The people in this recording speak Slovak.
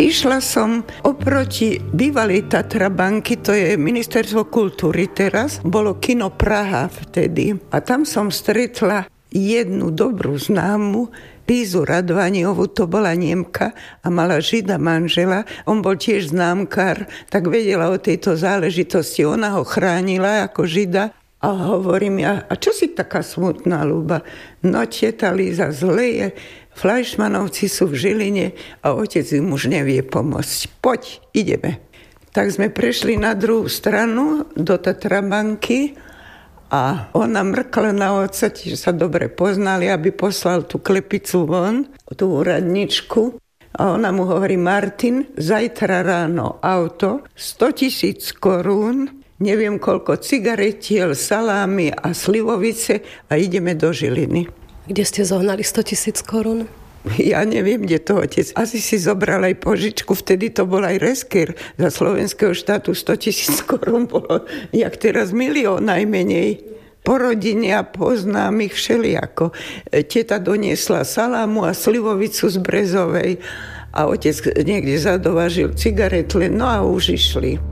Išla som oproti bývalej Tatra banky, to je ministerstvo kultúry teraz, bolo kino Praha vtedy. A tam som stretla jednu dobrú známu, Lízu Radvaniovú, to bola Nemka a mala Žida manžela. On bol tiež známkar, tak vedela o tejto záležitosti. Ona ho chránila ako Žida. A hovorím ja, a čo si taká smutná, Ľuba? No teta Líza, zle je. Flajšmanovci sú v Žiline a otec im už nevie pomôcť. Poď, ideme. Tak sme prešli na druhú stranu do Tatrabanky a ona mrkla na otca, že sa dobre poznali, aby poslal tú klepicu von, tú úradničku. A ona mu hovorí, Martin, zajtra ráno auto, 100 000 korún, neviem koľko cigaretiel, salámy a slivovice a ideme do Žiliny. Kde ste zohnali 100 000 korún? Ja neviem, kde to otec. Asi si zobral aj požičku, vtedy to bol aj resker. Za slovenského štátu 100 000 korún bolo, jak teraz 1 000 000 najmenej. Po rodine a po známych všelijako. Teta doniesla salámu a slivovicu z Brezovej a otec niekde zadovážil cigaretle, no a už išli.